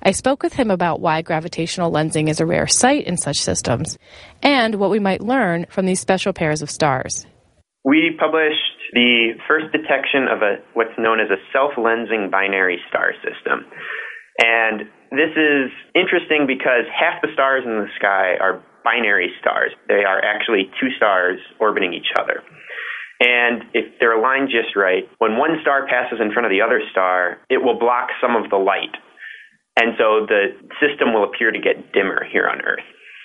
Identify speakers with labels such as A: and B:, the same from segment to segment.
A: I spoke with him about why gravitational lensing is a rare sight in such systems and what we might learn from these special pairs of stars.
B: We published the first detection of what's known as a self-lensing binary star system. And this is interesting because half the stars in the sky are binary stars. They are actually two stars orbiting each other. And if they're aligned just right, when one star passes in front of the other star, it will block some of the light. And so the system will appear to get dimmer here on Earth.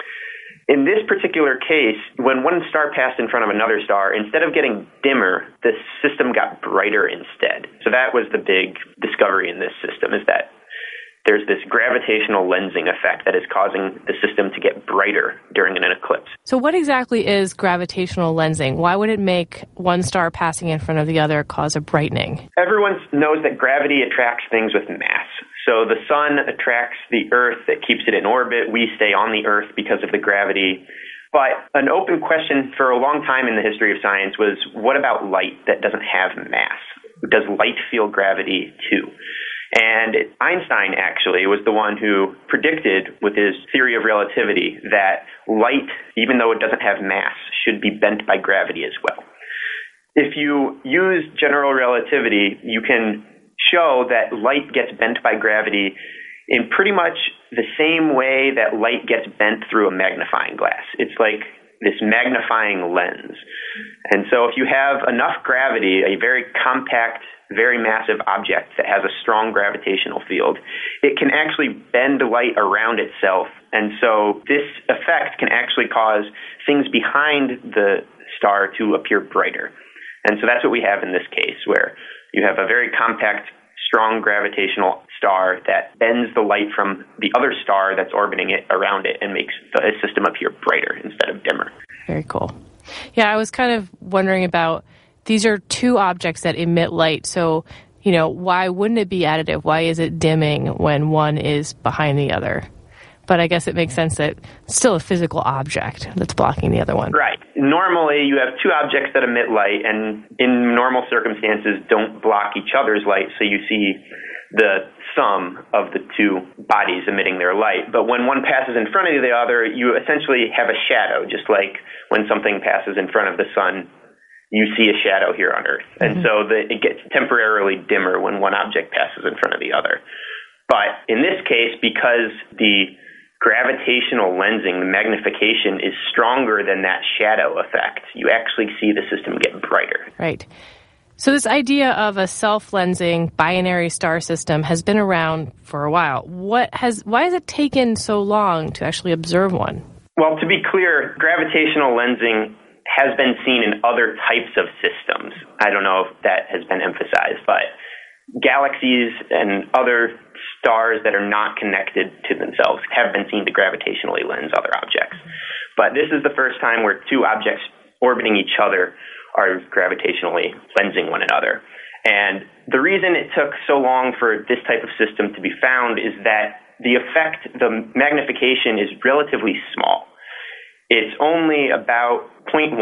B: In this particular case, when one star passed in front of another star, instead of getting dimmer, the system got brighter instead. So that was the big discovery in this system, is that there's this gravitational lensing effect that is causing the system to get brighter during an eclipse.
A: So what exactly is gravitational lensing? Why would it make one star passing in front of the other cause a brightening?
B: Everyone knows that gravity attracts things with mass. So the sun attracts the Earth that keeps it in orbit. We stay on the Earth because of the gravity. But an open question for a long time in the history of science was, what about light that doesn't have mass? Does light feel gravity too? And Einstein actually was the one who predicted with his theory of relativity that light, even though it doesn't have mass, should be bent by gravity as well. If you use general relativity, you can show that light gets bent by gravity in pretty much the same way that light gets bent through a magnifying glass. It's like this magnifying lens. And so if you have enough gravity, a very compact, very massive object that has a strong gravitational field, it can actually bend light around itself. And so this effect can actually cause things behind the star to appear brighter. And so that's what we have in this case, where you have a very compact, strong gravitational star that bends the light from the other star that's orbiting it around it and makes the system appear brighter instead of dimmer.
A: Very cool. Yeah, I was kind of wondering about, these are two objects that emit light, so, why wouldn't it be additive? Why is it dimming when one is behind the other? But I guess it makes sense that it's still a physical object that's blocking the other one.
B: Right. Normally, you have two objects that emit light, and in normal circumstances don't block each other's light, so you see the sum of the two bodies emitting their light. But when one passes in front of the other, you essentially have a shadow, just like when something passes in front of the sun, you see a shadow here on Earth. And so it gets temporarily dimmer when one object passes in front of the other. But in this case, because the gravitational lensing, the magnification, is stronger than that shadow effect, you actually see the system get brighter.
A: Right. So this idea of a self-lensing binary star system has been around for a while. Why has it taken so long to actually observe one?
B: Well, to be clear, gravitational lensing has been seen in other types of systems. I don't know if that has been emphasized, but galaxies and other stars that are not connected to themselves have been seen to gravitationally lens other objects. But this is the first time where two objects orbiting each other are gravitationally lensing one another. And the reason it took so long for this type of system to be found is that the magnification is relatively small. It's only about 0.1%.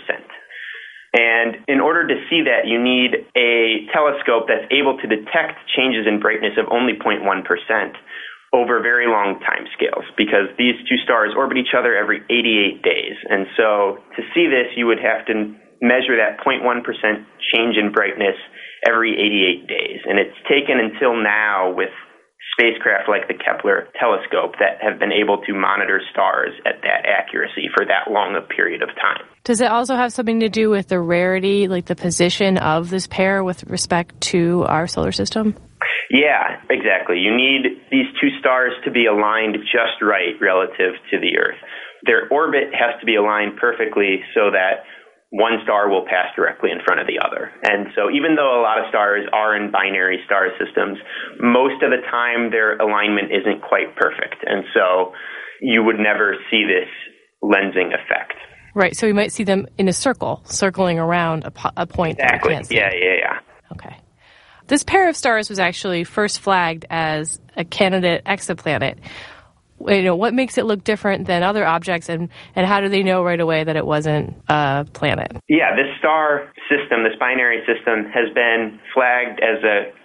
B: And in order to see that, you need a telescope that's able to detect changes in brightness of only 0.1% over very long time scales, because these two stars orbit each other every 88 days. And so to see this, you would have to measure that 0.1% change in brightness every 88 days. And it's taken until now with spacecraft like the Kepler telescope that have been able to monitor stars at that accuracy for that long a period of time.
A: Does it also have something to do with the rarity, like the position of this pair with respect to our solar system?
B: Yeah, exactly. You need these two stars to be aligned just right relative to the Earth. Their orbit has to be aligned perfectly so that one star will pass directly in front of the other. And so even though a lot of stars are in binary star systems, most of the time their alignment isn't quite perfect. And so you would never see this lensing effect.
A: Right, so we might see them in a circle, circling around a point.
B: Exactly.
A: That we can't see.
B: Yeah.
A: Okay. This pair of stars was actually first flagged as a candidate exoplanet. What makes it look different than other objects, and how do they know right away that it wasn't a planet?
B: Yeah, this star system, this binary system, has been flagged as a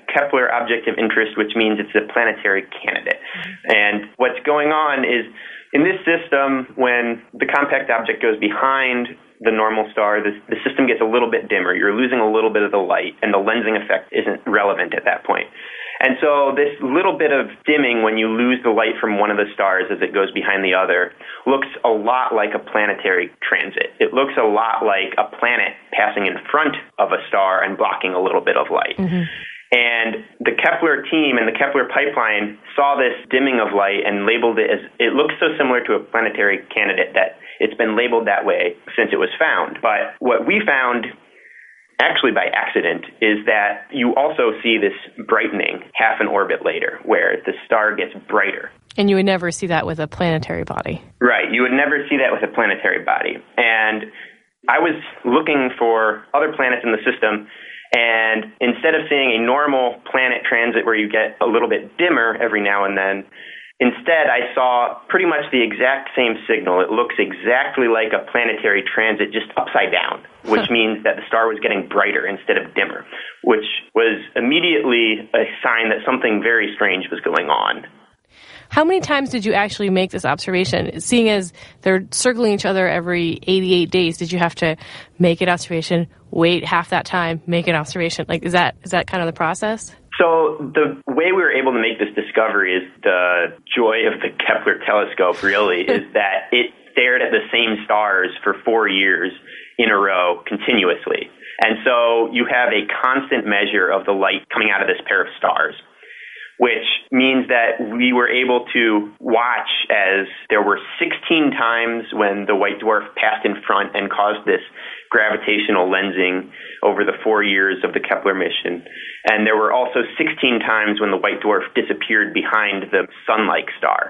B: Kepler object of interest, which means it's a planetary candidate. And what's going on is, in this system, when the compact object goes behind the normal star, the system gets a little bit dimmer. You're losing a little bit of the light, and the lensing effect isn't relevant at that point. And so this little bit of dimming when you lose the light from one of the stars as it goes behind the other looks a lot like a planetary transit. It looks a lot like a planet passing in front of a star and blocking a little bit of light. Mm-hmm. And the Kepler team and the Kepler pipeline saw this dimming of light and labeled it as, it looks so similar to a planetary candidate that it's been labeled that way since it was found. But what we found, actually by accident, is that you also see this brightening half an orbit later, where the star gets brighter.
A: And you would never see that with a planetary body.
B: Right, you would never see that with a planetary body. And I was looking for other planets in the system, and instead of seeing a normal planet transit where you get a little bit dimmer every now and then, instead I saw pretty much the exact same signal. It looks exactly like a planetary transit, just upside down, which means that the star was getting brighter instead of dimmer, which was immediately a sign that something very strange was going on.
A: How many times did you actually make this observation? Seeing as they're circling each other every 88 days, did you have to make an observation, wait half that time, make an observation? Like, is that kind of the process?
B: So the way we were able to make this discovery is the joy of the Kepler telescope, really, is that it stared at the same stars for 4 years in a row continuously. And so you have a constant measure of the light coming out of this pair of stars, which means that we were able to watch as there were 16 times when the white dwarf passed in front and caused this gravitational lensing over the 4 years of the Kepler mission. And there were also 16 times when the white dwarf disappeared behind the sun-like star.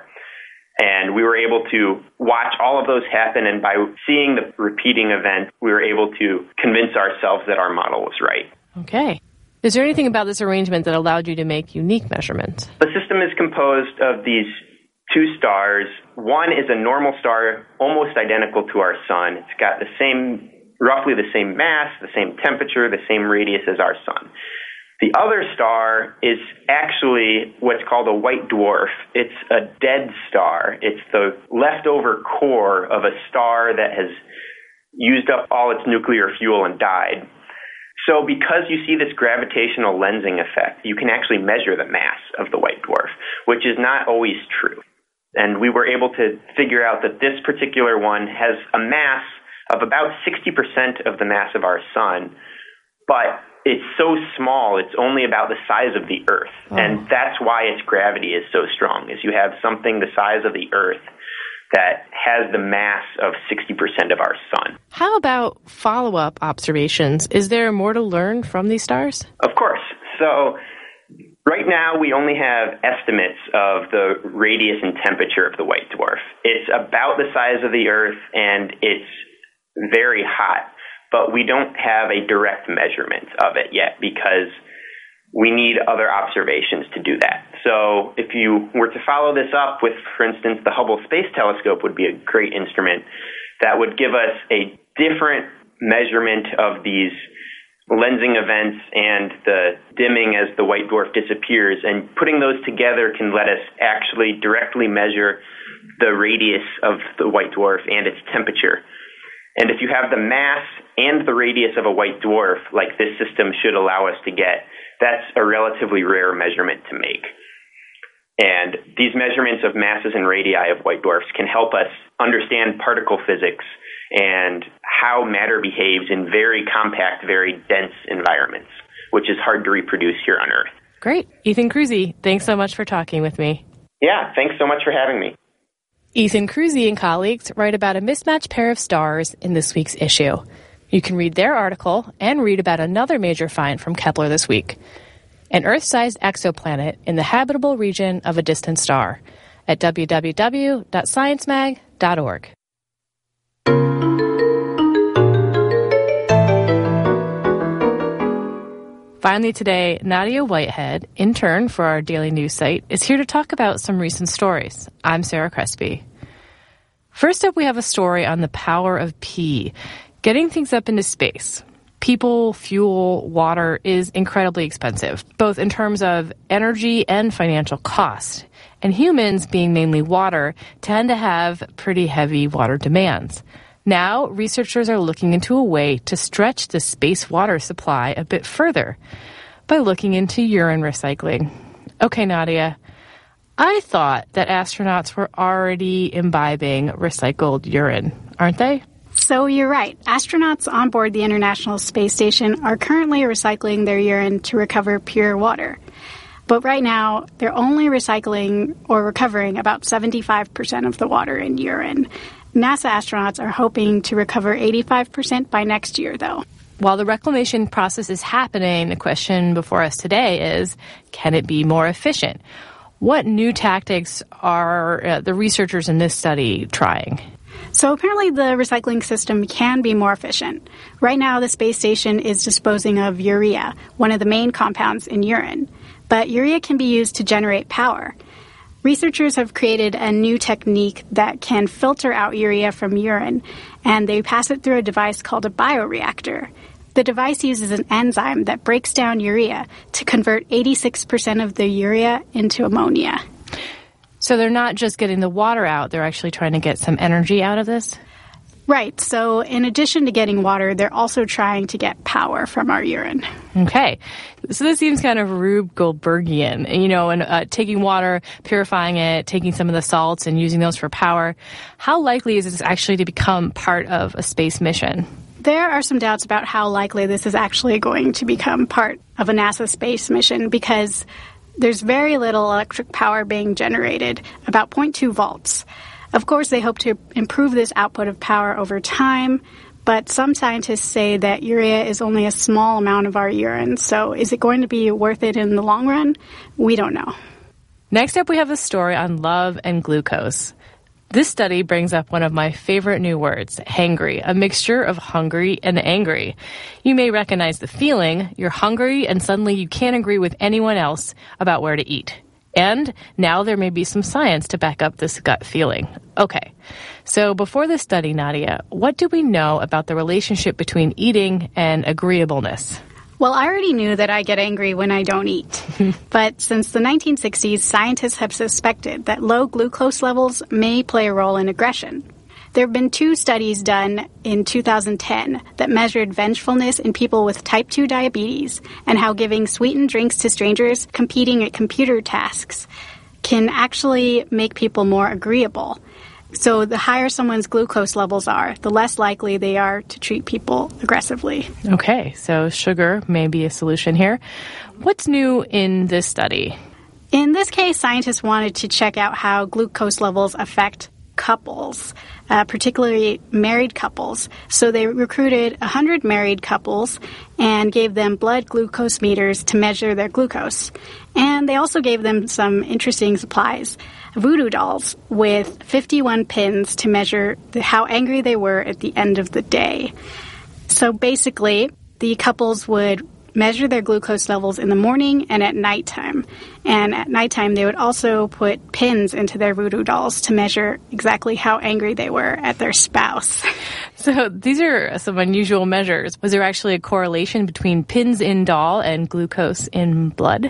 B: And we were able to watch all of those happen, and by seeing the repeating event, we were able to convince ourselves that our model was right.
A: Okay. Is there anything about this arrangement that allowed you to make unique measurements?
B: The system is composed of these two stars. One is a normal star, almost identical to our sun. It's got roughly the same mass, the same temperature, the same radius as our sun. The other star is actually what's called a white dwarf. It's a dead star. It's the leftover core of a star that has used up all its nuclear fuel and died. So because you see this gravitational lensing effect, you can actually measure the mass of the white dwarf, which is not always true. And we were able to figure out that this particular one has a mass of about 60% of the mass of our sun, but it's so small, it's only about the size of the Earth. Oh. And that's why its gravity is so strong, is you have something the size of the Earth that has the mass of 60% of our sun.
A: How about follow-up observations? Is there more to learn from these stars?
B: Of course. So right now we only have estimates of the radius and temperature of the white dwarf. It's about the size of the Earth, and it's very hot, but we don't have a direct measurement of it yet because we need other observations to do that. So if you were to follow this up with, for instance, the Hubble Space Telescope would be a great instrument that would give us a different measurement of these lensing events and the dimming as the white dwarf disappears. And putting those together can let us actually directly measure the radius of the white dwarf and its temperature. And if you have the mass and the radius of a white dwarf, like this system should allow us to get, that's a relatively rare measurement to make. And these measurements of masses and radii of white dwarfs can help us understand particle physics and how matter behaves in very compact, very dense environments, which is hard to reproduce here on Earth.
A: Great. Ethan Krusi, thanks so much for talking with me.
B: Yeah, thanks so much for having me.
A: Ethan Krusi and colleagues write about a mismatched pair of stars in this week's issue. You can read their article and read about another major find from Kepler this week, an Earth-sized exoplanet in the habitable region of a distant star, at www.sciencemag.org. Finally today, Nadia Whitehead, intern for our daily news site, is here to talk about some recent stories. I'm Sarah Crespi. First up, we have a story on the power of P, getting things up into space. People, fuel, water is incredibly expensive, both in terms of energy and financial cost. And humans, being mainly water, tend to have pretty heavy water demands. Now, researchers are looking into a way to stretch the space water supply a bit further by looking into urine recycling. Okay, Nadia, I thought that astronauts were already imbibing recycled urine, aren't they?
C: So you're right. Astronauts on board the International Space Station are currently recycling their urine to recover pure water. But right now, they're only recycling or recovering about 75% of the water in urine. NASA astronauts are hoping to recover 85% by next year, though.
A: While the reclamation process is happening, the question before us today is, can it be more efficient? What new tactics are the researchers in this study trying?
C: So apparently the recycling system can be more efficient. Right now, the space station is disposing of urea, one of the main compounds in urine. But urea can be used to generate power. Researchers have created a new technique that can filter out urea from urine, and they pass it through a device called a bioreactor. The device uses an enzyme that breaks down urea to convert 86% of the urea into ammonia.
A: So they're not just getting the water out, they're actually trying to get some energy out of this?
C: Right. So in addition to getting water, they're also trying to get power from our urine.
A: Okay. So this seems kind of Rube Goldbergian, and taking water, purifying it, taking some of the salts and using those for power. How likely is this actually to become part of a space mission?
C: There are some doubts about how likely this is actually going to become part of a NASA space mission because there's very little electric power being generated, about 0.2 volts. Of course, they hope to improve this output of power over time, but some scientists say that urea is only a small amount of our urine, so is it going to be worth it in the long run? We don't know.
A: Next up, we have a story on love and glucose. This study brings up one of my favorite new words, hangry, a mixture of hungry and angry. You may recognize the feeling. You're hungry and suddenly you can't agree with anyone else about where to eat. And now there may be some science to back up this gut feeling. Okay, so before this study, Nadia, what do we know about the relationship between eating and agreeableness?
C: Well, I already knew that I get angry when I don't eat. But since the 1960s, scientists have suspected that low glucose levels may play a role in aggression. There have been 2 studies done in 2010 that measured vengefulness in people with type 2 diabetes and how giving sweetened drinks to strangers competing at computer tasks can actually make people more agreeable. So the higher someone's glucose levels are, the less likely they are to treat people aggressively.
A: Okay, so sugar may be a solution here. What's new in this study?
C: In this case, scientists wanted to check out how glucose levels affect couples, particularly married couples. So they recruited 100 married couples and gave them blood glucose meters to measure their glucose. And they also gave them some interesting supplies, voodoo dolls with 51 pins to measure how angry they were at the end of the day. So basically, the couples would measure their glucose levels in the morning and at nighttime. And at nighttime, they would also put pins into their voodoo dolls to measure exactly how angry they were at their spouse.
A: So these are some unusual measures. Was there actually a correlation between pins in doll and glucose in blood?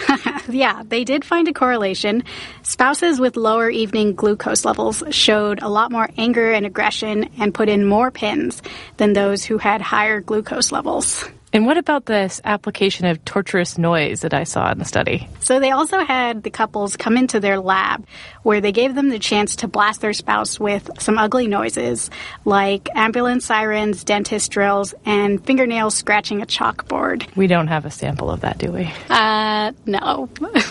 C: Yeah, they did find a correlation. Spouses with lower evening glucose levels showed a lot more anger and aggression and put in more pins than those who had higher glucose levels.
A: And what about this application of torturous noise that I saw in the study?
C: So they also had the couples come into their lab where they gave them the chance to blast their spouse with some ugly noises like ambulance sirens, dentist drills, and fingernails scratching a chalkboard.
A: We don't have a sample of that, do we?
C: No.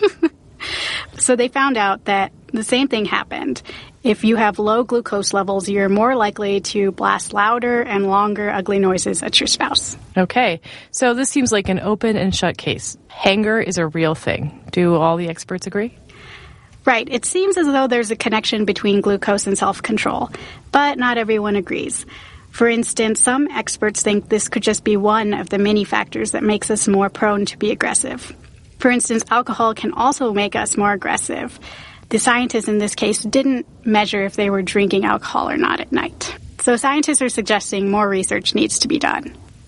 C: So they found out that the same thing happened. If you have low glucose levels, you're more likely to blast louder and longer ugly noises at your spouse.
A: Okay, so this seems like an open and shut case. Hanger is a real thing. Do all the experts agree?
C: Right. It seems as though there's a connection between glucose and self-control, but not everyone agrees. For instance, some experts think this could just be one of the many factors that makes us more prone to be aggressive. For instance, alcohol can also make us more aggressive. The scientists in this case didn't measure if they were drinking alcohol or not at night. So scientists are suggesting more research needs to be done.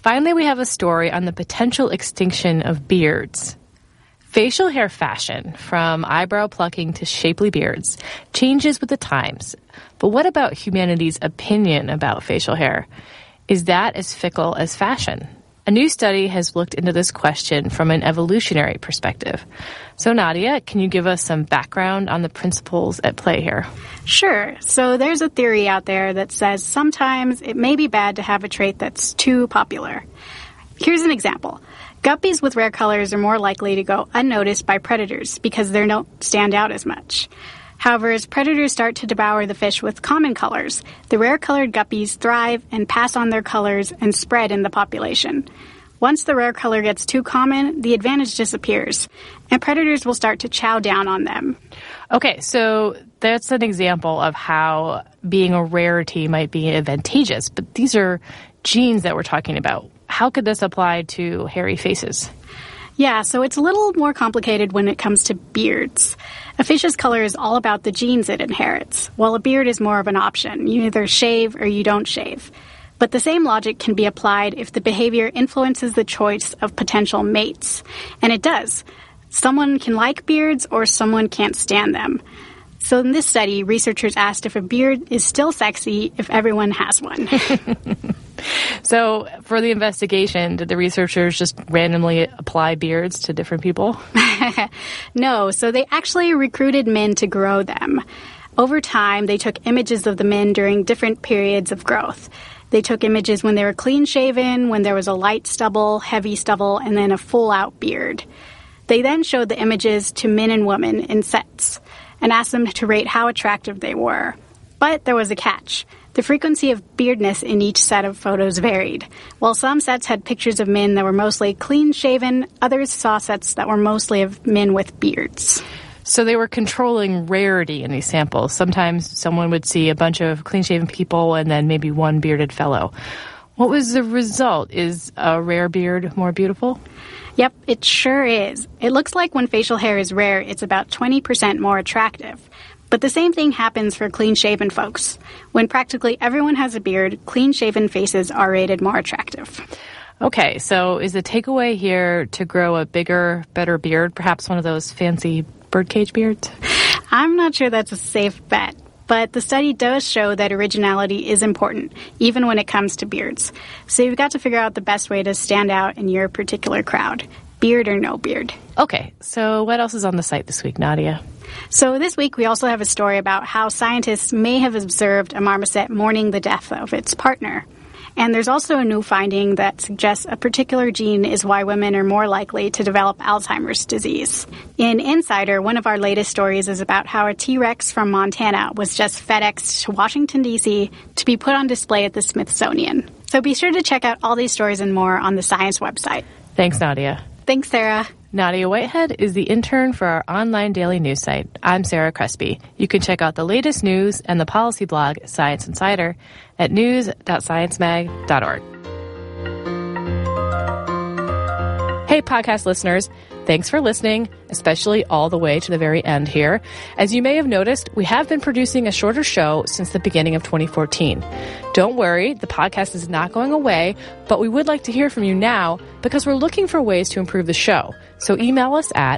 A: Finally, we have a story on the potential extinction of beards. Facial hair fashion, from eyebrow plucking to shapely beards, changes with the times. But what about humanity's opinion about facial hair? Is that as fickle as fashion? A new study has looked into this question from an evolutionary perspective. So, Nadia, can you give us some background on the principles at play here?
C: Sure. So there's a theory out there that says sometimes it may be bad to have a trait that's too popular. Here's an example. Guppies with rare colors are more likely to go unnoticed by predators because they don't stand out as much. However, as predators start to devour the fish with common colors, the rare-colored guppies thrive and pass on their colors and spread in the population. Once the rare color gets too common, the advantage disappears, and predators will start to chow down on them.
A: Okay, so that's an example of how being a rarity might be advantageous, but these are genes that we're talking about. How could this apply to hairy faces?
C: Yeah, so it's a little more complicated when it comes to beards. A fish's color is all about the genes it inherits, while a beard is more of an option. You either shave or you don't shave. But the same logic can be applied if the behavior influences the choice of potential mates. And it does. Someone can like beards or someone can't stand them. So in this study, researchers asked if a beard is still sexy if everyone has one.
A: So for the investigation, did the researchers just randomly apply beards to different people?
C: No, so they actually recruited men to grow them. Over time, they took images of the men during different periods of growth. They took images when they were clean-shaven, when there was a light stubble, heavy stubble, and then a full-out beard. They then showed the images to men and women in sets and asked them to rate how attractive they were. But there was a catch. The frequency of beardness in each set of photos varied. While some sets had pictures of men that were mostly clean-shaven, others saw sets that were mostly of men with beards.
A: So they were controlling rarity in these samples. Sometimes someone would see a bunch of clean-shaven people and then maybe one bearded fellow. What was the result? Is a rare beard more beautiful?
C: Yep, it sure is. It looks like when facial hair is rare, it's about 20% more attractive. But the same thing happens for clean-shaven folks. When practically everyone has a beard, clean-shaven faces are rated more attractive.
A: Okay, so is the takeaway here to grow a bigger, better beard, perhaps one of those fancy birdcage beards?
C: I'm not sure that's a safe bet, but the study does show that originality is important, even when it comes to beards. So you've got to figure out the best way to stand out in your particular crowd, beard or no beard.
A: Okay, so what else is on the site this week, Nadia?
C: So this week we also have a story about how scientists may have observed a marmoset mourning the death of its partner. And there's also a new finding that suggests a particular gene is why women are more likely to develop Alzheimer's disease. In Insider, one of our latest stories is about how a T-Rex from Montana was just FedExed to Washington, D.C. to be put on display at the Smithsonian. So be sure to check out all these stories and more on the Science website.
A: Thanks, Nadia.
C: Thanks, Sarah.
A: Nadia Whitehead is the intern for our online daily news site. I'm Sarah Crespi. You can check out the latest news and the policy blog, Science Insider, at news.sciencemag.org. Hey, podcast listeners. Thanks for listening, especially all the way to the very end here. As you may have noticed, we have been producing a shorter show since the beginning of 2014. Don't worry, the podcast is not going away, but we would like to hear from you now because we're looking for ways to improve the show. So email us at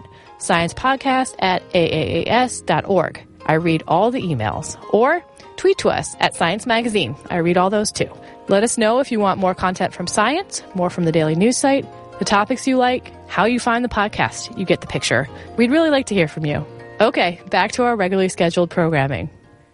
A: sciencepodcast@aaas.org. I read all the emails. Or tweet to us at Science Magazine. I read all those too. Let us know if you want more content from science, more from the daily news site, the topics you like, how you find the podcast. You get the picture. We'd really like to hear from you. Okay, back to our regularly scheduled programming.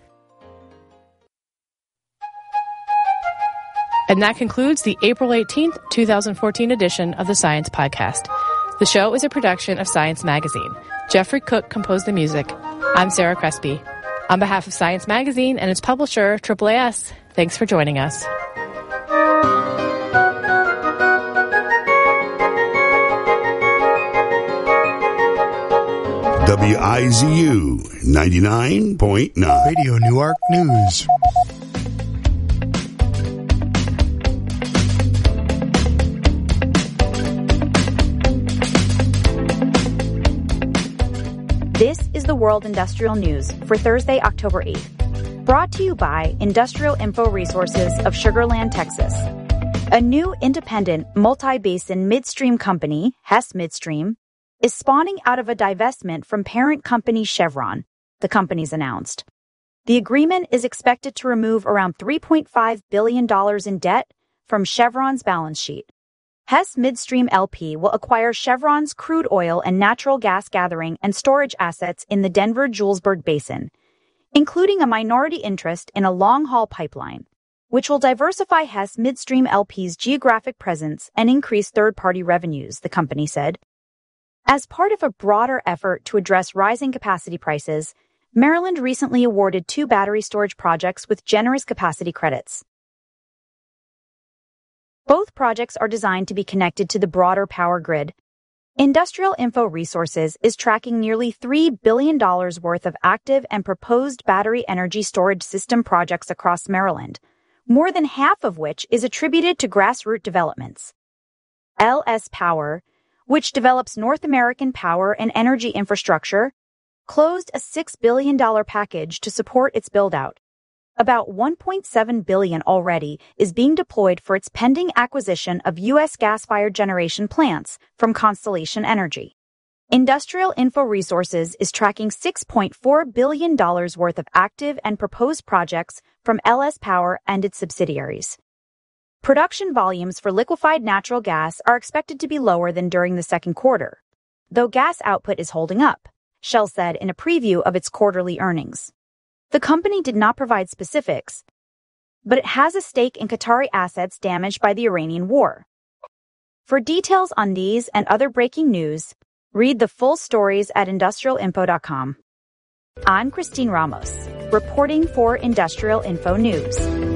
A: And that concludes the April 18th, 2014 edition of the Science Podcast. The show is a production of Science Magazine. Jeffrey Cook composed the music. I'm Sarah Crespi. On behalf of Science Magazine and its publisher, AAAS, thanks for joining us.
D: WIZU 99.9
E: Radio Newark News.
F: This is the World Industrial News for Thursday, October 8th. Brought to you by Industrial Info Resources of Sugar Land, Texas. A new independent multi-basin midstream company, Hess Midstream, is spawning out of a divestment from parent company Chevron, the company's announced. The agreement is expected to remove around $3.5 billion in debt from Chevron's balance sheet. Hess Midstream LP will acquire Chevron's crude oil and natural gas gathering and storage assets in the Denver-Julesburg Basin, including a minority interest in a long-haul pipeline, which will diversify Hess Midstream LP's geographic presence and increase third-party revenues, the company said. As part of a broader effort to address rising capacity prices, Maryland recently awarded 2 battery storage projects with generous capacity credits. Both projects are designed to be connected to the broader power grid. Industrial Info Resources is tracking nearly $3 billion worth of active and proposed battery energy storage system projects across Maryland, more than half of which is attributed to grassroots developments. LS Power, which develops North American power and energy infrastructure, closed a $6 billion package to support its build-out. About $1.7 billion already is being deployed for its pending acquisition of U.S. gas-fired generation plants from Constellation Energy. Industrial Info Resources is tracking $6.4 billion worth of active and proposed projects from LS Power and its subsidiaries. Production volumes for liquefied natural gas are expected to be lower than during the second quarter, though gas output is holding up, Shell said in a preview of its quarterly earnings. The company did not provide specifics, but it has a stake in Qatari assets damaged by the Iranian war. For details on these and other breaking news, read the full stories at industrialinfo.com. I'm Christine Ramos, reporting for Industrial Info News.